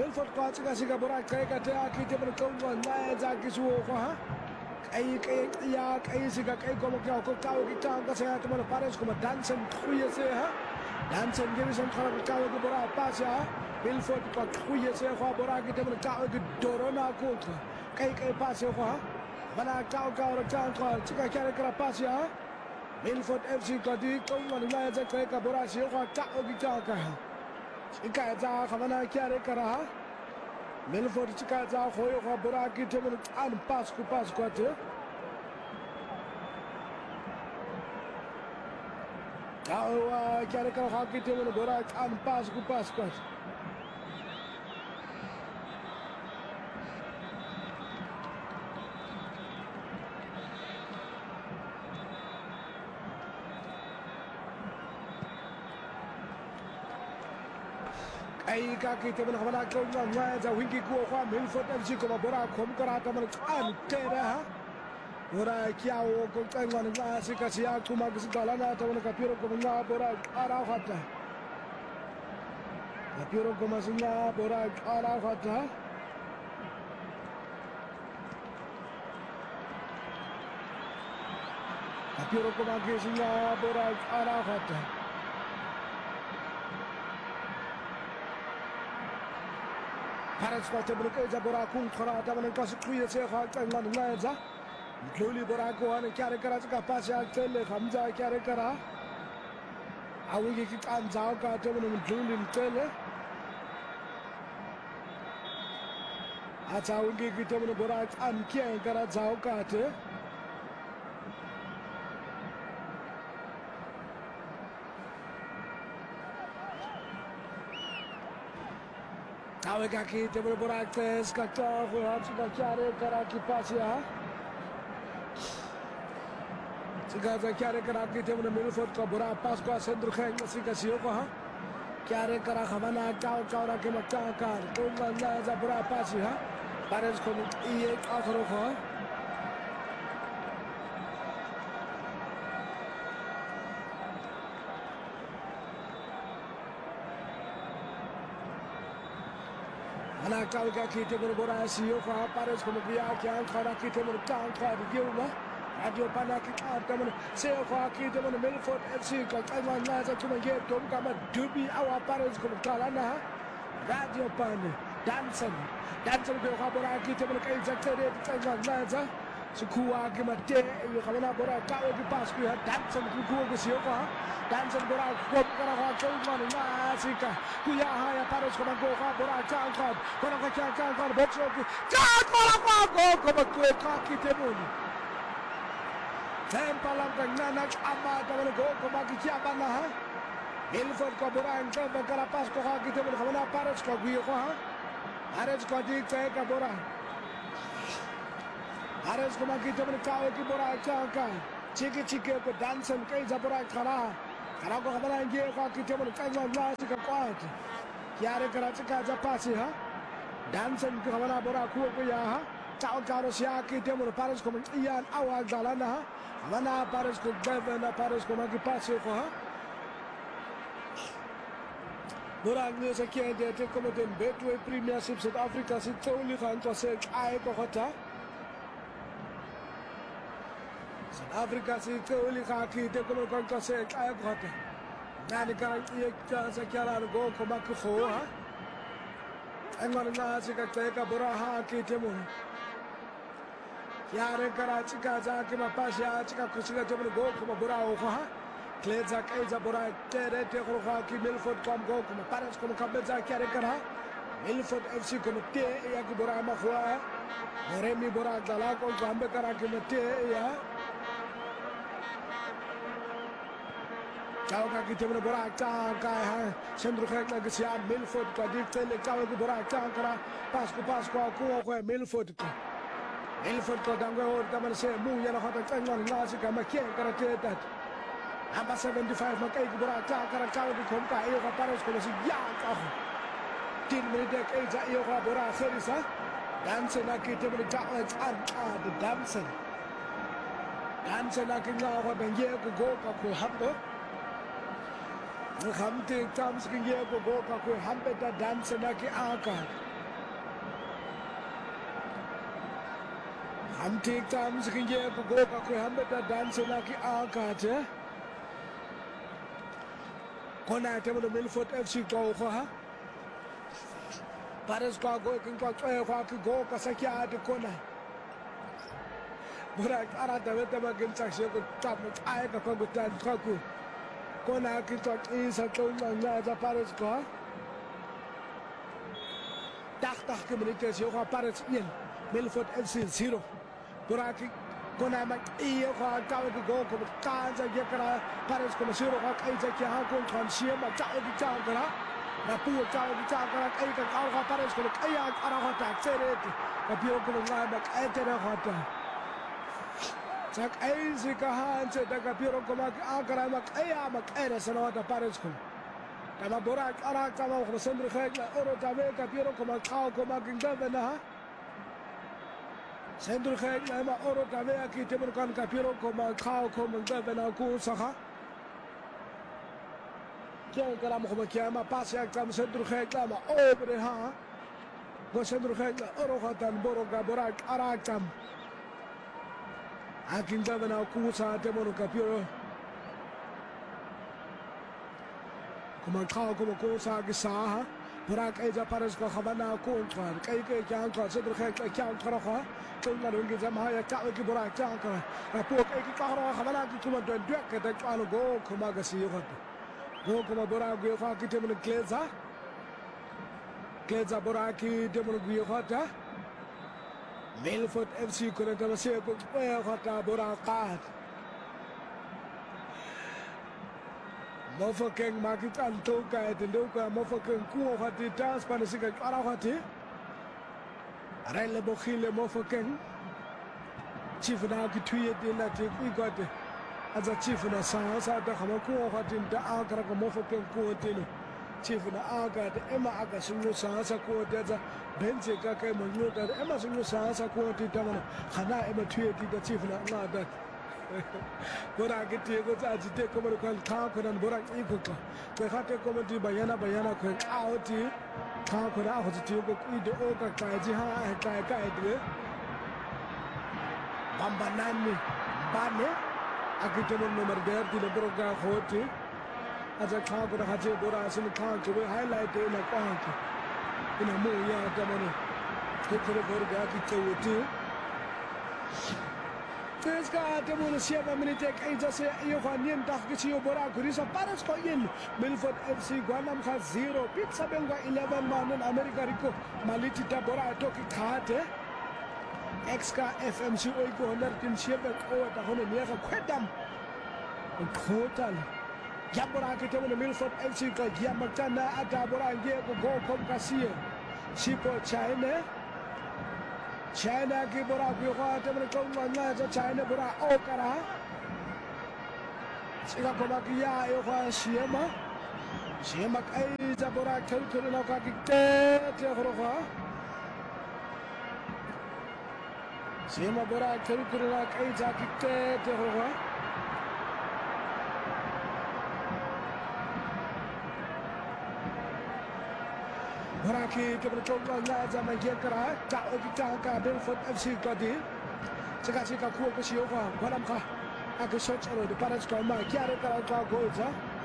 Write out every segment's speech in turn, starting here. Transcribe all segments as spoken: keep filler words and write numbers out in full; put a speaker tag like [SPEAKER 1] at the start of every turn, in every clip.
[SPEAKER 1] Milford kwa tsika sika bora kai ka te aki te mo kongo na za ki su ko ha kai kai ya kai sika kai ko mo ka ko ka ki ta ka se te mo pares ko dansen khuye se ha dansen ge sen khara ka ko bora pas ya Milford kwa khuye se ko bora ki te mo ka ki dorona ko kai kai pas ko ha bana ka ka ro ta ko tsika kare kra pas ya Milford F C ka di kongo na za kai ka bora se ko ka ki ta ka Chika za khamana kyare kara Milford chika za khoyo kha bora ki te mun an pas ku pas ko te Tawa kyare kara kha ki te mun bora an pas ku pas ko ai ka ki te mun khamana ko nga za wingi ko kha Milford F C ko bora khom kara ta mun an te ra ha ora kya o ko tsanga nga si ka sia kuma ki dala na ta mun ka piro ko nga bora ara khata ka piro ko mas nga bora ara khata ka piro ko ma ki nga bora ara khata Paras kwa te bulke za bora kung khara ta ban ka sikuye se kha ka ngan na za Luli bora ko an kyare kara ka pas ya tele khamza kyare kara awi ki kan jao ka te ban luli tele acha awi ki te ban bora an kya kara jao ka te Tawe ka ki te bora bora tes ka ta ko hat ka kyare kara ki pas ya Siga za kyare kara ki te bora Milford ka bora pas ko sendur khang si ka siyo ko ha kyare kara khamana ka ka ra ke ma ka ka to na za bora pas ha pares ko i ek akhro ko Ana ka ka ki te bora bora siyo ko pares ko biya kya khara ki te bora ka ka dio ma radio pana ki ka ta mon se ko ki te bora Milford F C ka ka ma na za tuma ge tom ka ma dubi awa pares ko ka la na radio pana dansen dansen ko ka bora ki te bora ka za te re ka ga na za su kuwa ki ma te yo ka na bora ka o ki pas ku ha dansen ku ku ko siyo ko dansen bora ko ka ra ka ma na si ka ku ya ha ya pares ko ma go ka bora ka ka bora ka ka ka ka box ki ka bora ka go ko ma ku ka ki te mon tempa lang ka na na ama ta mo go ko ma ki ya ba na ha Milford ko bora en ka ba ka pas ko ka ki te mon ka na pares ko gu ko ha pares ko di ka ka bora pares ko ma ki te mon ka ki bora ka ka chiki chiki ko dansen kai za bora khara khara ko khabara nge ko ki te mon ka na na si ka kwat kyare kara chika za pasi ha dansen ko khabara bora ku ko ya ha chao karo sia ki te mon pares ko ian awa galana ha mana pares ko deve na pares ko ma ki pasi ko ha bora nge se ki de te ko den Betway Premiership South Africa si toli khan ko se ai ko khata South Africa si toli kha ki te ko ko ko se ai ko khata nani kara ek ta sa kyara go ko ma ko ha angon na si ka te ka bora ha ki te mo kyare kara chika za ki ma pa sha chika ko si ka te mo go ko ma bora ho ha kleza kai za bora te re te ko ha ki Milford kom go ko ma pares ko ka be za kyare kara Milford F C ko te ya ki bora ma khwa Remi bora dala ko gambe kara ki te ya Chao ka ki te mo bora ka ka ha sendru khak na ki sia Milford ka di te le ka ki bora ka kara pas ko pas ko ko ko Milford ko Milford ko dango or ta man se mu ya na hota tsangon na si ka ma ke kara te ta Amba seventy-five ma kai ki bora ka kara ka ki kom ka e ka pares ko si ya ka tin minute kai ja e ka bora serisa dansen na ki te mo ta an a the dansen dansen na ki na ko ben ye ko go ka ko hambo Hamte tam skinye ko go ka ko hampe ta dance na ki aka Amtika mzikinje kugoka kuhambeta danse laki akate. Kona temo Milford F C go ha. Pares kwa go kin kwa tsoe kwa ki go ka sakya de kona. Bora ara da weta ba gin tsakshe ko tap ai ka ko tan tsaku. Kona ki to isa to nga za Pares kwa. tachtig minuten zo gaan Pares in. Milford F C zero. Bora ki kona mak iyo kwa tawe ki go ko kanza ye kara Pares ko zero ka kai za ki ha ko kan sia ma ta ki ta kara. Na pu ta ki ta kara kai ka ka ka Pares ko kai ya ara ka ta tsere ti. Ka pio ko nga ma kai te na ka ta. Sak ai si ka han se ta ka pio ko ma ka kara ma kai ya ma kai ra sa na ta Pares ko. Tama bora ara ka ma ko sendri khek la oro ta me ka pio ko ma ka ko ma ginga na. Sendri khek la ma oro ta me ki te mo kan ka pio ko ma ka ko ma ginga na ku sa ha. Kaya kala mo ko kaya ma pas ya kam sendri khek la ma obre ha. Go sendri khek la oro ka tan boro ka bora ara kam. Akin da na ku sa te mo ka pio. Kuma ka ko ko sa ki sa ha. Bora ka ja Pares ko khabana ko kan kai kai kan ko sendri khek la kan khara ha. Tuna rungi zama ya ka ki bora ka ka. Na po kai ki ka ro khabana ki kuma do do ka ta ka go kuma ga si yo. Go kuma bora go ka ki te mo kleza. Kleza bora ki te mo go khata. Milford F C ko ta se ko khata bora ka. Mo fo ken ma ki kan to ka te ndo ka mo fo ken ku khati tas pa se ka ara khati. Arele bo khile mo fo ken. Chief na ki tuye de la te ku ko te. Aza chief na sa sa ta khama ku khati da akra ko mo fo ken ku te no. Chief na aga de ema aga sunu sa sa ku te za benje ka kai mo nyu da ema sunu sa sa ku te ta mana khana ema tuye ti da chief na na da. Bora ki te ko za ji te ko mo kan ka ko nan bora i ko ko. Ko khate ko mo ti bayana bayana ko a o ti ka ko da ho ti ko ku de o ka ka ji ha ka ka de. Bamba nani bane akite mo number der ti le boro ga hoti. Aja ka ko da haje bora sin ka ko highlight e na ka ko. Ina mo ya ta mo ne. Ko ko boro ga ki te o ti. This guy at the moon is here. I'm going to take a say you can yen dark get you bora Gurisa Paris for yen. Milford F C Guanam has zero. Pizza Benga eleven man in America Rico. Maliti Tabora Toki Kate. Exca F M C Oiko hundred in Shebek or the Honey Niaka Quedam. Total. Yabora Kitam Milford F C got Yamatana Atabora and Diego Go Comcasia. Shipo China. China ki bora ki ko temne ko na za China bora o kara sila ko makia e ko siema siema kai za bora khel khel na ka ki te te khoro ko siema bora khel khel na kai za ki te te khoro ko bora ki temne ko na za ma ye kara ta o ki ta ka Milford F C ka di sika sika ku ko si o ka baram ka a ke shot ro de Pares ko ma ki are ka ka go za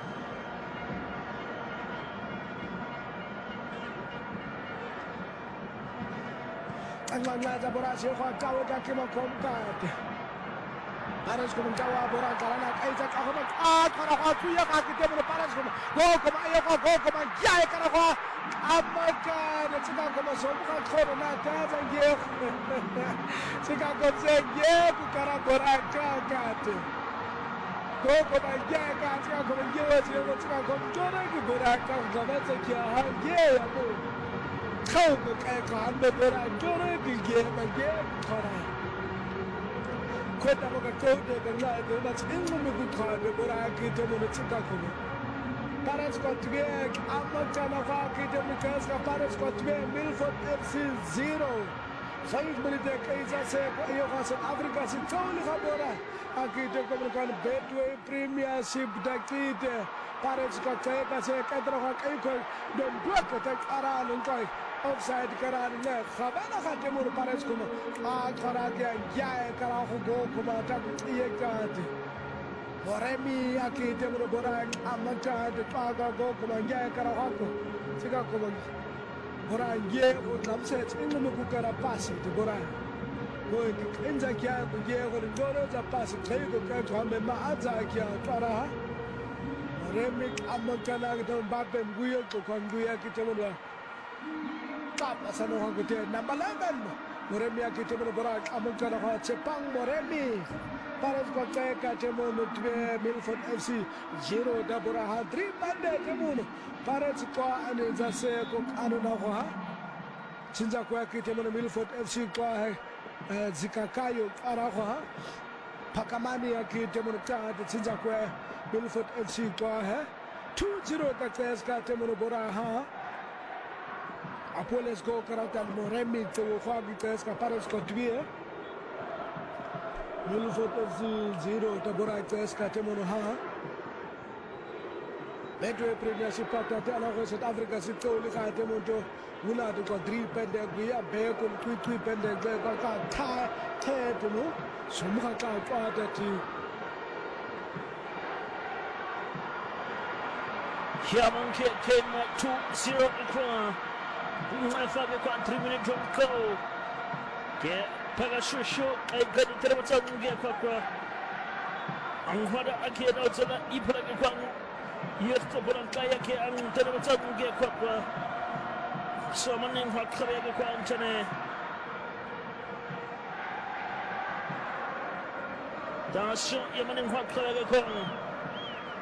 [SPEAKER 1] angla na za bora si o ka ka o ka ki ma kom ka Pares ko ka wa bora ka na kai za ka ho ma a ka ra ka ku ya ka ki te mo Pares ko go ko ma yo ka go ko ma ya ka ra ko Amaka, the Chica comes on Corona, Tazan, Chica comes in, yeah, Carabora, Cagate. Go for my Jack, Chica come and give us your Chica come to the Buraka, Gavata, yeah, Come, Cacan, the Buraka, the game again, Cora. Quetta Mocacoda, the night, that's in the good the Buraki, the Chica. Pares got to be a Amatana because Pares got to be a Milford F C zero. Five minutes, Kaisa said, Yohas and Africa, Sitoli Habora, Akita Comican Betway Premiership, Dakite, Pares got to take us a Catraha Equal, don't block attack Aran and Koi, offside karani ne khabana khate mur pares kuma a kharake ya kara khu go kuma ta iye kati Moremi akite mur bora amata de paga go kuma ya kara hako sika kuma bora ye o namse inga mu kara pasi de bora go inza kya go ye go ngoro za pasi kai go ka thame ma aza kya tara Moremi amata na de babe nguye ko kanguya kite mur Tapa sano hangote nambalangan Moremi akite mur bora amata na ha chepang Moremi Pares ko kaya katemo nutwe Milford F C zero dabura ha three bande temuno Pares ko ane zase ko anu na ko ha Chinza ko akite mo Milford F C ko ha zikakayo ara ko ha Pakamani akite mo ta chinza ko Milford F C ko ha two zero takes katemo bora ha Apoles go karata Moremi to fagi tes ka Pares ko twie Milford F C zero tabora tes katemono ha Betwe Premiership pata te ala South Africa sito li katemono wula to ko three pende guya be ko twi twi pende ge ka ka ta te no sumka ka pata ti
[SPEAKER 2] Hiamon ke ken two zero kwa Mwafaga kwa three minutes go Ke Paga shusho ay gadi tere matsa nge kwa kwa ang hada ake na utsana ipala ke kwa yekto bolan kaya ke ang tere matsa nge kwa kwa so maning hwa kare ke kwa anchane da sho yamaning hwa kare ke kwa